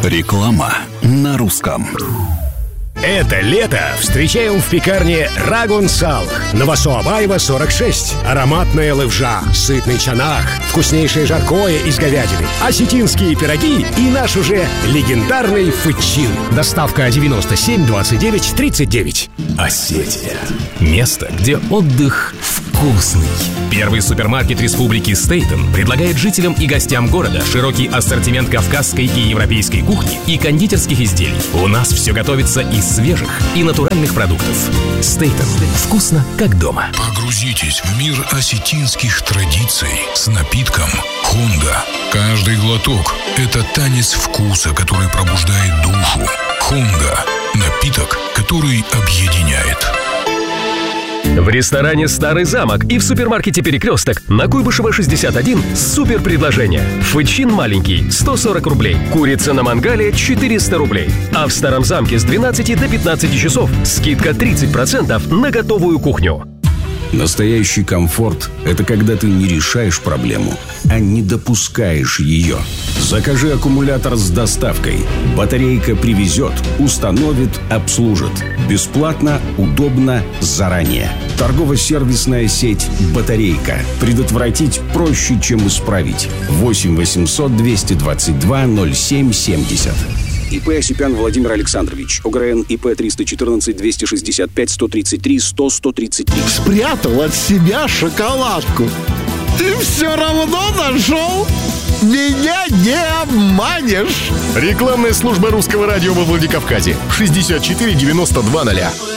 Реклама на русском. Это лето встречаем в пекарне Рагон Сал. Новосоабаева, 46. Ароматная левжа, сытный чанах, вкуснейшее жаркое из говядины, осетинские пироги и наш уже легендарный фычин. Доставка 97 29 39. Осетия. Место, где отдых вкусный. Первый супермаркет республики Стейтен предлагает жителям и гостям города широкий ассортимент кавказской и европейской кухни и кондитерских изделий. У нас все готовится из свежих и натуральных продуктов. Стейтен. Вкусно, как дома. Погрузитесь в мир осетинских традиций с напитком Хунга. Каждый глоток – это танец вкуса, который пробуждает душу. Хунга – напиток, который объединяет. В ресторане «Старый замок» и в супермаркете «Перекресток» на Куйбышева 61 супер предложение. Фычин маленький – 140 рублей. Курица на мангале – 400 рублей. А в Старом замке с 12 до 15 часов скидка 30% на готовую кухню. Настоящий комфорт – это когда ты не решаешь проблему, а не допускаешь ее. Закажи аккумулятор с доставкой. Батарейка привезет, установит, обслужит. Бесплатно, удобно, заранее. Торгово-сервисная сеть «Батарейка». Предотвратить проще, чем исправить. 8 800 222 07 70. ИП Осипян Владимир Александрович. ОГРН ИП 314 265 133 100 133. Спрятал от себя шоколадку и все равно нашел. Меня не обманешь. Рекламная служба русского радио во Владикавказе. 64 92 0.